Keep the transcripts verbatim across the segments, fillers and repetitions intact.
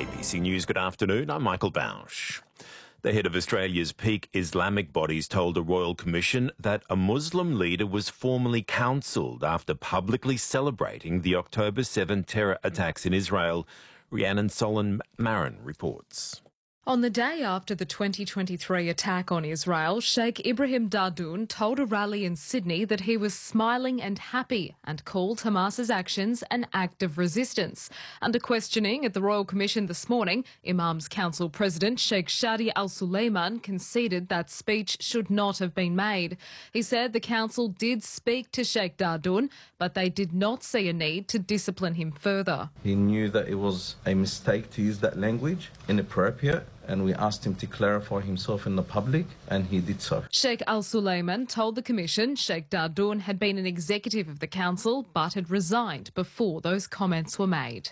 A B C News, good afternoon. I'm Michael Bausch. The head of Australia's peak Islamic bodies told a royal commission that a Muslim leader was formally counselled after publicly celebrating the October seventh terror attacks in Israel. Rhiannon Solon-Marin reports. On the day after the twenty twenty-three attack on Israel, Sheikh Ibrahim Dardoun told a rally in Sydney that he was smiling and happy and called Hamas's actions an act of resistance. Under questioning at the Royal Commission this morning, Imams Council President Sheikh Shadi Al Suleiman conceded that speech should not have been made. He said the council did speak to Sheikh Dardoun, but they did not see a need to discipline him further. He knew that it was a mistake to use that language, inappropriate, and we asked him to clarify himself in the public, and he did so. Sheikh Al Suleiman told the Commission Sheikh Dardoun had been an executive of the council but had resigned before those comments were made.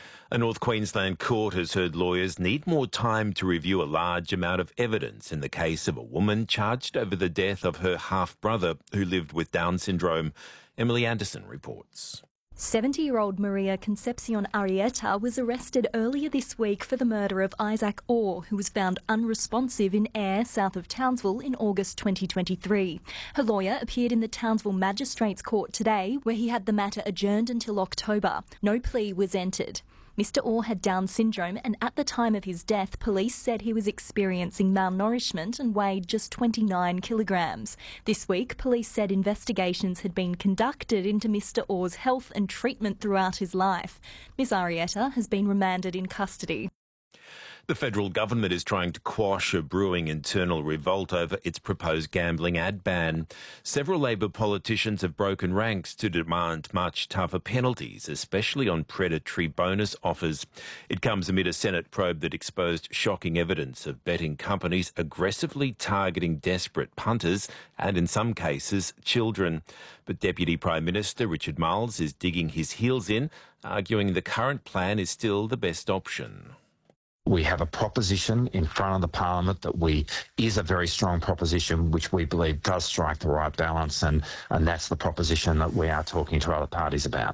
A North Queensland court has heard lawyers need more time to review a large amount of evidence in the case of a woman charged over the death of her half-brother who lived with Down syndrome. Emily Anderson reports. seventy-year-old Maria Concepcion Arrieta was arrested earlier this week for the murder of Isaac Orr, who was found unresponsive in Ayr, south of Townsville, in August twenty twenty-three. Her lawyer appeared in the Townsville Magistrates Court today, where he had the matter adjourned until October. No plea was entered. Mister Orr had Down syndrome, and at the time of his death, police said he was experiencing malnourishment and weighed just twenty-nine kilograms. This week, police said investigations had been conducted into Mister Orr's health and treatment throughout his life. Miz Arrieta has been remanded in custody. The federal government is trying to quash a brewing internal revolt over its proposed gambling ad ban. Several Labor politicians have broken ranks to demand much tougher penalties, especially on predatory bonus offers. It comes amid a Senate probe that exposed shocking evidence of betting companies aggressively targeting desperate punters and, in some cases, children. But Deputy Prime Minister Richard Marles is digging his heels in, arguing the current plan is still the best option. We have a proposition in front of the Parliament that we is a very strong proposition, which we believe does strike the right balance, and, and that's the proposition that we are talking to other parties about.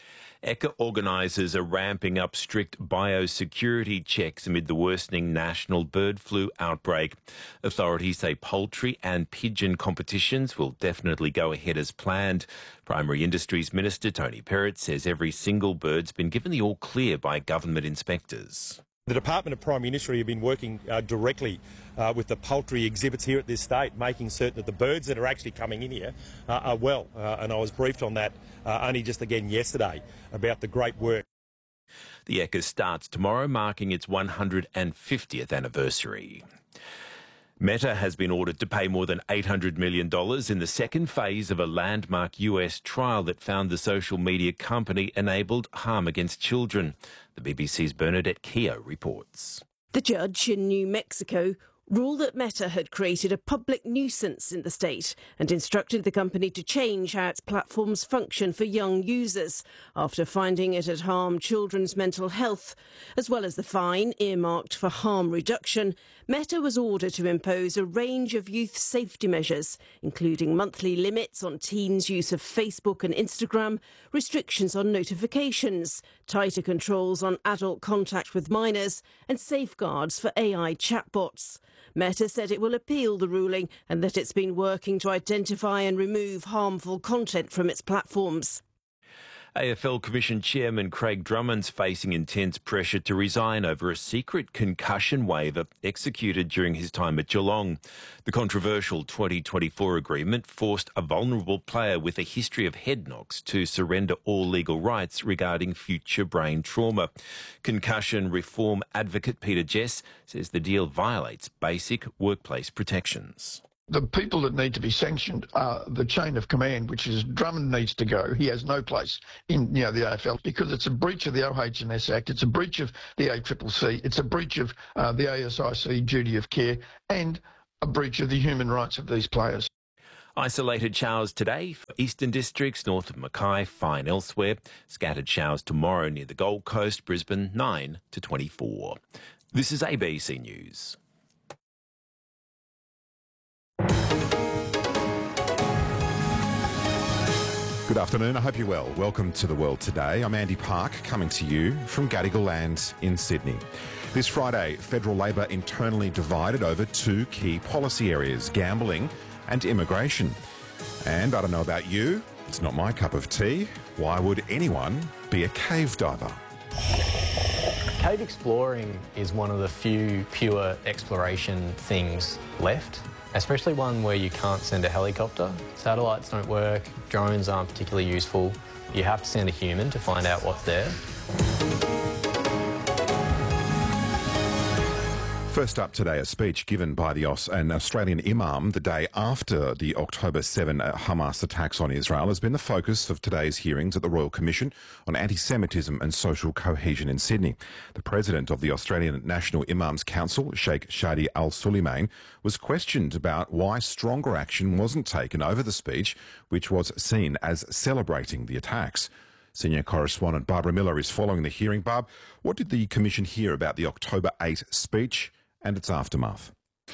E C A organisers are ramping up strict biosecurity checks amid the worsening national bird flu outbreak. Authorities say poultry and pigeon competitions will definitely go ahead as planned. Primary Industries Minister Tony Perrott says every single bird's been given the all clear by government inspectors. The Department of Prime Ministry have been working uh, directly uh, with the poultry exhibits here at this state, making certain that the birds that are actually coming in here uh, are well. Uh, and I was briefed on that uh, only just again yesterday about the great work. The E C A starts tomorrow, marking its one hundred fiftieth anniversary. Meta has been ordered to pay more than eight hundred million dollars in the second phase of a landmark U S trial that found the social media company enabled harm against children. The B B C's Bernadette Keogh reports. The judge in New Mexico ruled that Meta had created a public nuisance in the state and instructed the company to change how its platforms function for young users after finding it had harmed children's mental health. As well as the fine earmarked for harm reduction, Meta was ordered to impose a range of youth safety measures, including monthly limits on teens' use of Facebook and Instagram, restrictions on notifications, tighter controls on adult contact with minors, and safeguards for A I chatbots. Meta said it will appeal the ruling and that it's been working to identify and remove harmful content from its platforms. A F L Commission Chairman Craig Drummond's facing intense pressure to resign over a secret concussion waiver executed during his time at Geelong. The controversial twenty twenty-four agreement forced a vulnerable player with a history of head knocks to surrender all legal rights regarding future brain trauma. Concussion reform advocate Peter Jess says the deal violates basic workplace protections. The people that need to be sanctioned are the chain of command, which is Drummond needs to go. He has no place in you know, the A F L because it's a breach of the O H and S Act, it's a breach of the A C C C, it's a breach of uh, the A S I C duty of care and a breach of the human rights of these players. Isolated showers today for eastern districts north of Mackay, fine elsewhere. Scattered showers tomorrow near the Gold Coast, Brisbane, nine to twenty-four. This is A B C News. Good afternoon. I hope you're well. Welcome to The World Today. I'm Andy Park, coming to you from Gadigal Land in Sydney. This Friday, federal Labor internally divided over two key policy areas, gambling and immigration. And I don't know about you, it's not my cup of tea. Why would anyone be a cave diver? Cave exploring is one of the few pure exploration things left, especially one where you can't send a helicopter. Satellites don't work, drones aren't particularly useful. You have to send a human to find out what's there. First up today, a speech given by the Aus- an Australian imam the day after the October seventh Hamas attacks on Israel has been the focus of today's hearings at the Royal Commission on Anti-Semitism and Social Cohesion in Sydney. The president of the Australian National Imams Council, Sheikh Shadi Al Suleiman, was questioned about why stronger action wasn't taken over the speech, which was seen as celebrating the attacks. Senior correspondent Barbara Miller is following the hearing. Barb, what did the Commission hear about the October eighth speech and its aftermath?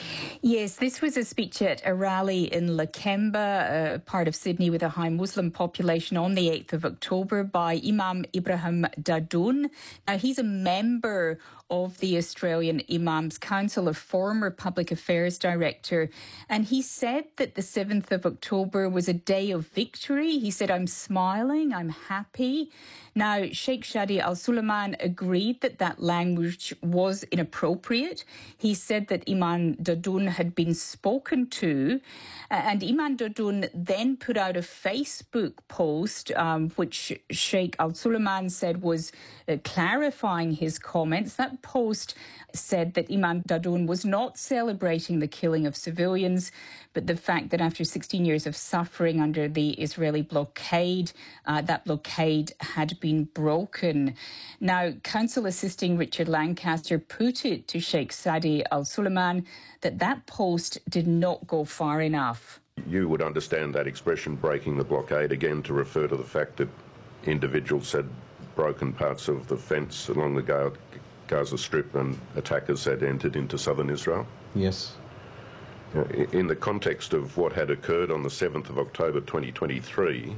Yes, this was a speech at a rally in Lakemba, a part of Sydney with a high Muslim population, on the eighth of October by Imam Ibrahim Dadoun. Now, he's a member of the Australian Imams Council, a former public affairs director, and he said that the seventh of October was a day of victory. He said, "I'm smiling, I'm happy." Now, Sheikh Shadi Al Suleiman agreed that that language was inappropriate. He said that Imam Dadoun had been spoken to, and Imam Dadoun then put out a Facebook post, um, which Sheikh Al Suleiman said was uh, clarifying his comments. That post said that Imam Dadoun was not celebrating the killing of civilians, but the fact that after sixteen years of suffering under the Israeli blockade, uh, that blockade had been broken. Now, counsel assisting Richard Lancaster put it to Sheikh Shadi Al Suleiman that that post did not go far enough. You would understand that expression, breaking the blockade, again to refer to the fact that individuals had broken parts of the fence along the Gaza Strip and attackers had entered into southern Israel? Yes. In the context of what had occurred on the seventh of October twenty twenty-three,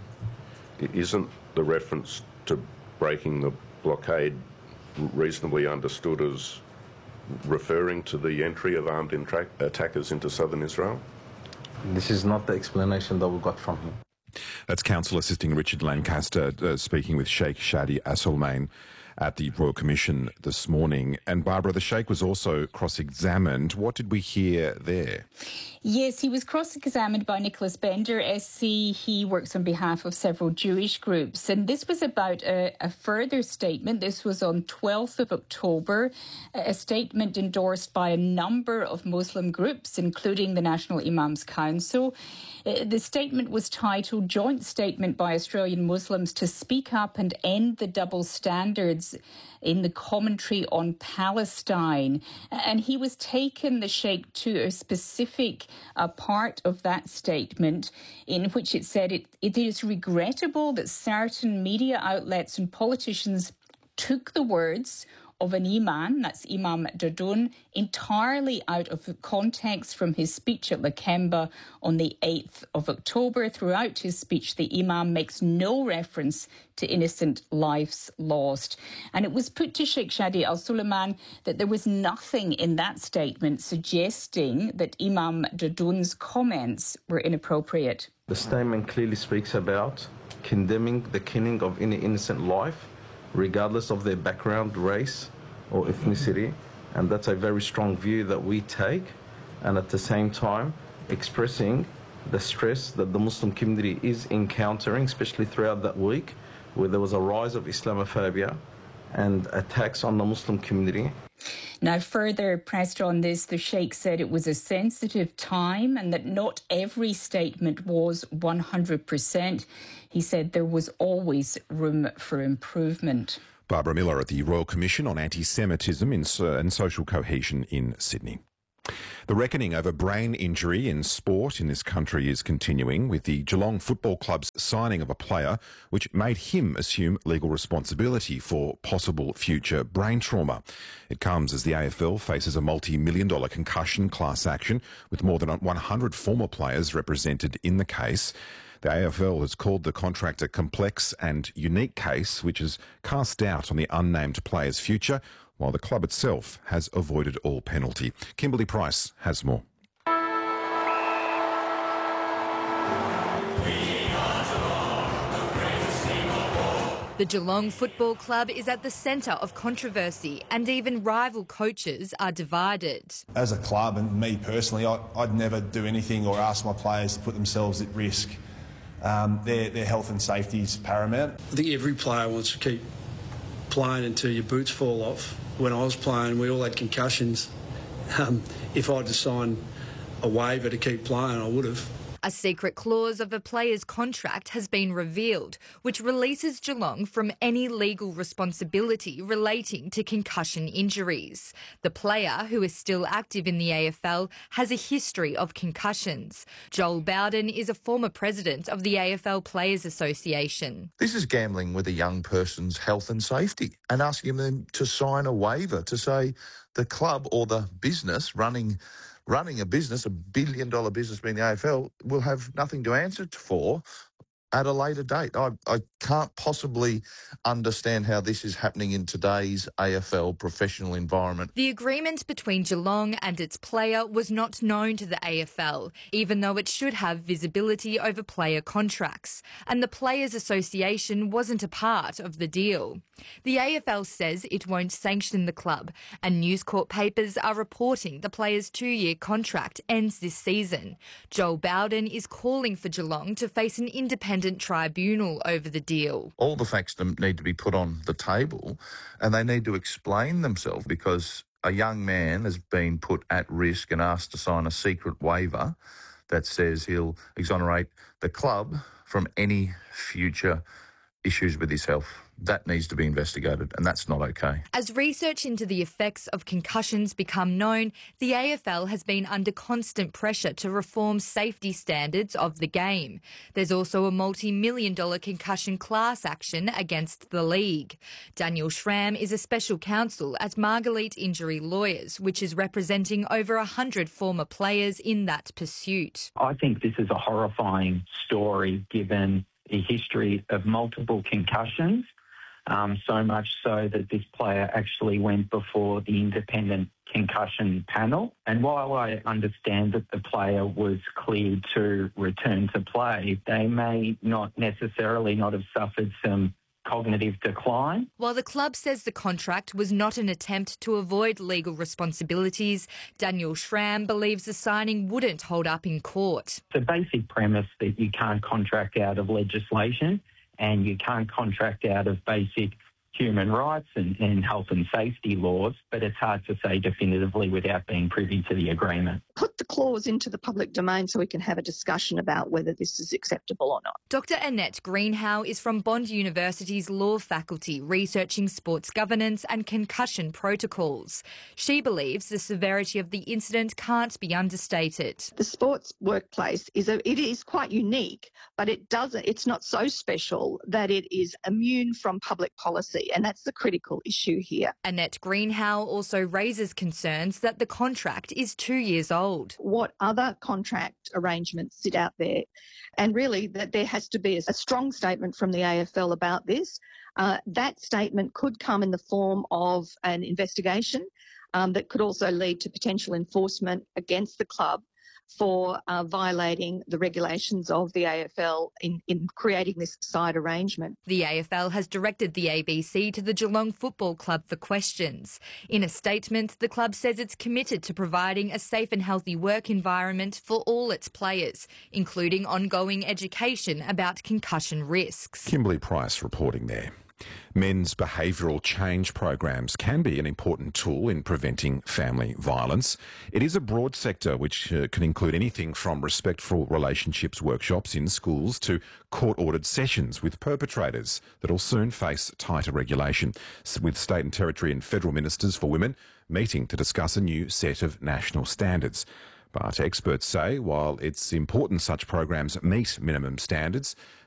isn't the reference to breaking the blockade reasonably understood as referring to the entry of armed intra- attackers into southern Israel? This is not the explanation that we got from him. That's counsel assisting Richard Lancaster uh, speaking with Sheikh Shadi Al Suleiman at the Royal Commission this morning. And Barbara, the Sheikh was also cross-examined. What did we hear there? Yes, he was cross-examined by Nicholas Bender, S C. He works on behalf of several Jewish groups. And this was about a, a further statement. This was on twelfth of October, a statement endorsed by a number of Muslim groups, including the National Imams Council. The statement was titled Joint Statement by Australian Muslims to Speak Up and End the Double Standards in the Commentary on Palestine. And he was taken, the Sheikh, to a specific uh, part of that statement in which it said it, it is regrettable that certain media outlets and politicians took the words of an imam, that's Imam Dadoun, entirely out of context from his speech at Lakemba on the eighth of October. Throughout his speech, the imam makes no reference to innocent lives lost. And it was put to Sheikh Shadi Al Suleiman that there was nothing in that statement suggesting that Imam Dadoun's comments were inappropriate. The statement clearly speaks about condemning the killing of any innocent life, regardless of their background, race or ethnicity, and that's a very strong view that we take, and at the same time expressing the stress that the Muslim community is encountering, especially throughout that week where there was a rise of Islamophobia and attacks on the Muslim community. Now, further pressed on this, the Sheikh said it was a sensitive time and that not every statement was one hundred percent. He said there was always room for improvement. Barbara Miller at the Royal Commission on Anti-Semitism and Social Cohesion in Sydney. The reckoning over brain injury in sport in this country is continuing, with the Geelong Football Club's signing of a player which made him assume legal responsibility for possible future brain trauma. It comes as the A F L faces a multi-million dollar concussion class action with more than one hundred former players represented in the case. The A F L has called the contract a complex and unique case, which has cast doubt on the unnamed player's future, while the club itself has avoided all penalty. Kimberly Price has more. The Geelong Football Club is at the centre of controversy, and even rival coaches are divided. As a club, and me personally, I, I'd never do anything or ask my players to put themselves at risk. Um, their, their health and safety is paramount. I think every player wants to keep playing until your boots fall off. When I was playing, we all had concussions. Um, if I'd have signed a waiver to keep playing, I would have. A secret clause of a player's contract has been revealed, which releases Geelong from any legal responsibility relating to concussion injuries. The player, who is still active in the A F L, has a history of concussions. Joel Bowden is a former president of the A F L Players Association. This is gambling with a young person's health and safety and asking them to sign a waiver to say the club or the business running running a business, a billion-dollar business being the A F L, will have nothing to answer for at a later date. I, I can't possibly understand how this is happening in today's A F L professional environment. The agreement between Geelong and its player was not known to the A F L, even though it should have visibility over player contracts, and the Players Association wasn't a part of the deal. The A F L says it won't sanction the club, and News Corp papers are reporting the player's two-year contract ends this season. Joel Bowden is calling for Geelong to face an independent tribunal over the deal. All the facts need to be put on the table and they need to explain themselves, because a young man has been put at risk and asked to sign a secret waiver that says he'll exonerate the club from any future issues with his health. That needs to be investigated, and that's not okay. As research into the effects of concussions become known, the A F L has been under constant pressure to reform safety standards of the game. There's also a multi-million dollar concussion class action against the league. Daniel Schramm is a special counsel at Margalit Injury Lawyers, which is representing over one hundred former players in that pursuit. I think this is a horrifying story given the history of multiple concussions. Um, so much so that this player actually went before the independent concussion panel. And while I understand that the player was cleared to return to play, they may not necessarily not have suffered some cognitive decline. While the club says the contract was not an attempt to avoid legal responsibilities, Daniel Schramm believes the signing wouldn't hold up in court. The basic premise that you can't contract out of legislation and you can't contract out of basic human rights and, and health and safety laws, but it's hard to say definitively without being privy to the agreement. Put the clause into the public domain so we can have a discussion about whether this is acceptable or not. Doctor Annette Greenhow is from Bond University's law faculty, researching sports governance and concussion protocols. She believes the severity of the incident can't be understated. The sports workplace is a, it is quite unique, but it doesn't. It's not so special that it is immune from public policy. And that's the critical issue here. Annette Greenhow also raises concerns that the contract is two years old. What other contract arrangements sit out there? And really that there has to be a strong statement from the A F L about this. Uh, that statement could come in the form of an investigation um, that could also lead to potential enforcement against the club for uh, violating the regulations of the A F L in, in creating this side arrangement. The A F L has directed the A B C to the Geelong Football Club for questions. In a statement, the club says it's committed to providing a safe and healthy work environment for all its players, including ongoing education about concussion risks. Kimberly Price reporting there. Men's behavioural change programs can be an important tool in preventing family violence. It is a broad sector which uh, can include anything from respectful relationships workshops in schools to court-ordered sessions with perpetrators that will soon face tighter regulation, with state and territory and federal ministers for women meeting to discuss a new set of national standards. But experts say while it's important such programs meet minimum standards,